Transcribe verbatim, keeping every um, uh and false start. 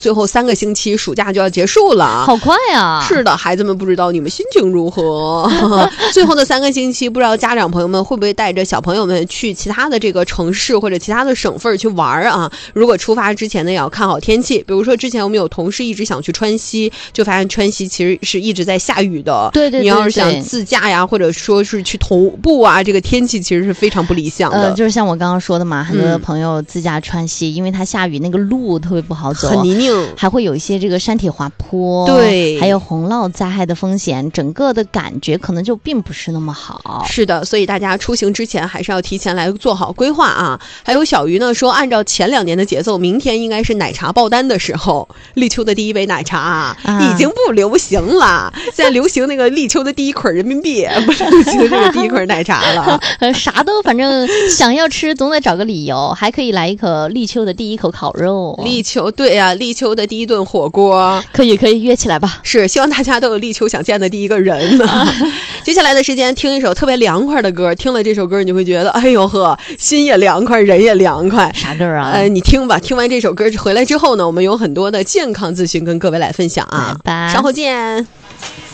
最后三个星期暑假就要结束了， 好快啊！ 是的，孩子们不知道你们心情如何。最后的三个星期，不知道家长朋友们会不会带着小朋友们去其他的这个城市或者其他的省份去玩啊？如果出发之前呢，也要看好天气。比如说之前我们有同事一直想去川西，就发现川西其实是一直在下雨的。 对对对对， 你要是想自驾呀，或者说是去徒步啊，这个天气其实是非常不理想的。 呃，就是像我刚刚说的嘛，很多的朋友自驾川西，嗯、因为它下雨，那个路特别不好走， 很泥泞， 还会有一些这个山体滑坡， 对， 还有洪涝灾害的风险，整个的感觉可能就并不是那么好。 是的，所以大家出行之前还是要提前来做好规划啊。还有小鱼呢说，按照前两年的节奏，明天应该是奶茶爆单的时候。立秋的第一杯奶茶啊，已经不流行了，现在流行那个立秋的第一捆人民币，不是流行这个第一捆奶茶了。 啥都反正想要吃，总得找个理由，还可以来一口立秋的第一口烤肉。 立秋，对啊，立秋的第一顿火锅， 可以可以约起来吧。 是，希望大家都有立秋想见的第一个人呢。接下来的时间听一首特别凉快的歌，听了这首歌你就会觉得，哎呦呵，心也凉快，人也凉快。 啥歌啊？ 呃，你听吧，听完这首歌回来之后呢，我们有很多的健康资讯跟各位来分享啊。 来吧， 稍后见。